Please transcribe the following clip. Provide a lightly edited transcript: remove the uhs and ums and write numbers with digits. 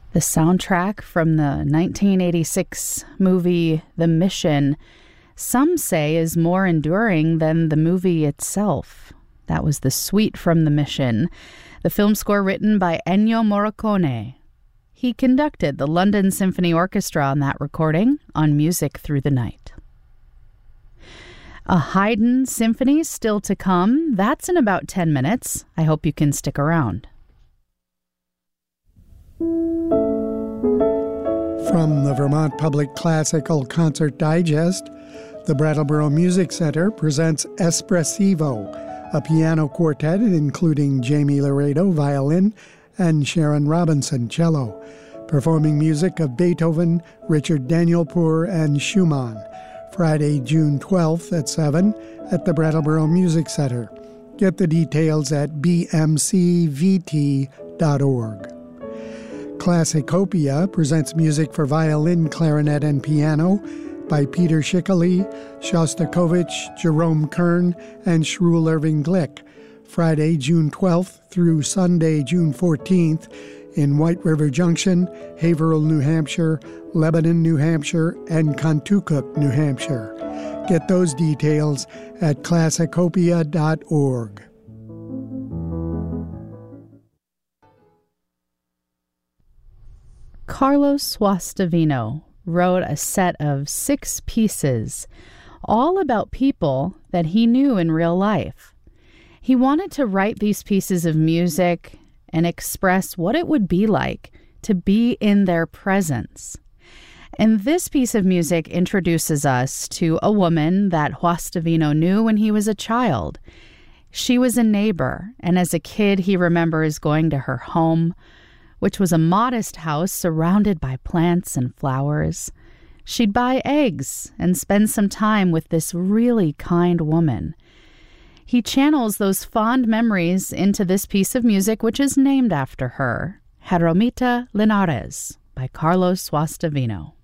The soundtrack from the 1986 movie The Mission, some say, is more enduring than the movie itself. That was the Suite from The Mission, the film score written by Ennio Morricone. He conducted the London Symphony Orchestra on that recording on Music Through the Night. A Haydn symphony still to come. That's in about 10 minutes. I hope you can stick around. From the Vermont Public Classical Concert Digest, the Brattleboro Music Center presents Espressivo, a piano quartet including Jamie Laredo, violin, and Sharon Robinson, cello, performing music of Beethoven, Richard Danielpour, and Schumann. Friday, June 12th at 7 at the Brattleboro Music Center. Get the details at bmcvt.org. Classicopia presents music for violin, clarinet, and piano by Peter Schickele, Shostakovich, Jerome Kern, and Shruel Irving Glick, Friday, June 12th through Sunday, June 14th in White River Junction, Haverhill, New Hampshire, Lebanon, New Hampshire, and Contoocook, New Hampshire. Get those details at classicopia.org. Carlos Guastavino wrote a set of 6 pieces, all about people that he knew in real life. He wanted to write these pieces of music and express what it would be like to be in their presence. And this piece of music introduces us to a woman that Guastavino knew when he was a child. She was a neighbor, and as a kid he remembers going to her home, which was a modest house surrounded by plants and flowers. She'd buy eggs and spend some time with this really kind woman. He channels those fond memories into this piece of music, which is named after her, Jeromita Linares by Carlos Guastavino.